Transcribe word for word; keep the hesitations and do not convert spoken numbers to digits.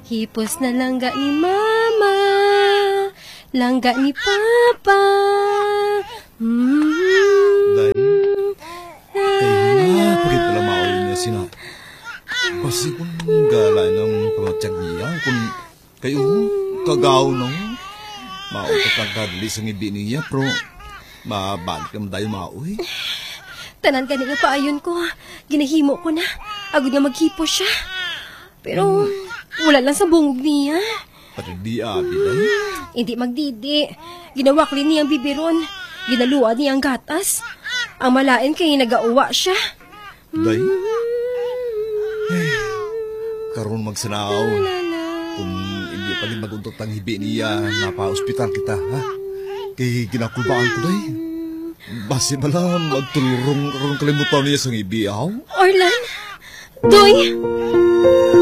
Hipos na langga ni Mama, langga ni Papa. Mm-hmm. Day, kaya na, pakit pala maoy niya sina. Kasi kung galay ng pangotsyag niya, kung kayo kagaw nung maoy ka kang kadali sa ngibi niya, pero mabalik naman tayo maoy. Tanan ka nga paayon ko. Ginahimo ko na. Agad nga maghipos siya. Pero wala lang sa bungog niya. Pati di abi, day. Hindi magdidi. Ginawakli niyang bibiron. Ginaluan niyang gatas. Ang malain kay nagauwa siya. Day? Eh, karon magsanaw. Kung hindi pa rin maguntot ang hibi niya, napa-hospital kita, ha? Kay ginakulbaan ko, day. Basi malam, magtulurong kalimutan niya sa ibiyaw. Orlan? Doy?